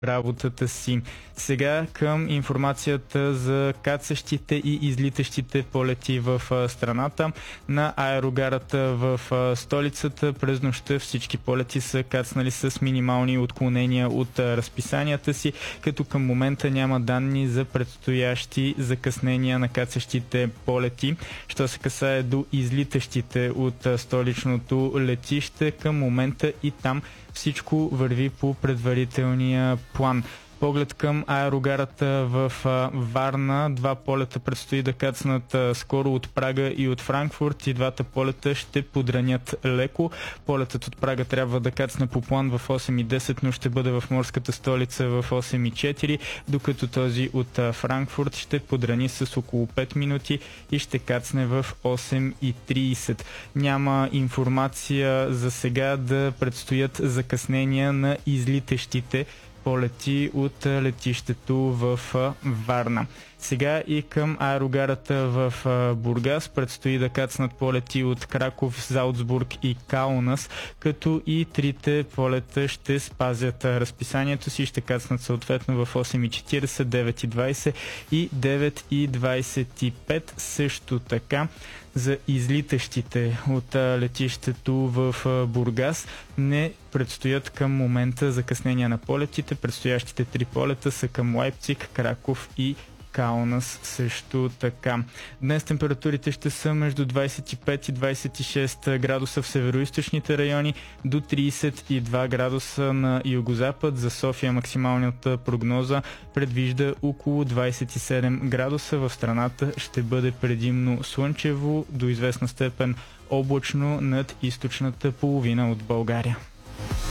работата си. Сега към информацията за кацащите и излитащите полети в страната. На аерогарата в столицата през нощта всички полети са кацнали с минимални отклонения от разписанията си, като към момента няма данни за предстоящи закъснения на кацащите полети. Що се касае до излитащите от столичното летище, към момента и там всичко върви по предварителния план. Поглед към аерогарата в Варна. Два полета предстои да кацнат скоро от Прага и от Франкфурт и двата полета ще подранят леко. Полетът от Прага трябва да кацне по план в 8:10, но ще бъде в морската столица в 8:04, докато този от Франкфурт ще подрани с около 5 минути и ще кацне в 8:30. Няма информация за сега да предстоят закъснения на излитащите полети от летището в Варна. Сега и към аерогарата в Бургас предстои да кацнат полети от Краков, Залцбург и Каунас, като и трите полета ще спазят разписанието си, ще кацнат съответно в 8:40, 9:20 и 9:25. Също така за излитащите от летището в Бургас не предстоят към момента закъснения на полетите. Предстоящите три полета са към Лайпциг, Краков и Каунас също така. Днес температурите ще са между 25 и 26 градуса в североизточните райони, до 32 градуса на югозапад. За София максималната прогноза предвижда около 27 градуса. В страната ще бъде предимно слънчево, до известна степен облачно над източната половина от България.